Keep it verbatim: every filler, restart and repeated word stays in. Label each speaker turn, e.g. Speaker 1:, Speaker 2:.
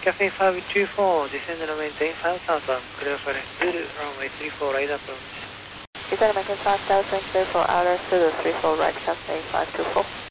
Speaker 1: Cafe five two four, descend and remain five thousand, clear for Zulu, runway three four right approach.
Speaker 2: Descend and maintain five thousand, clear for outer Zulu three four right, Cafe five two four.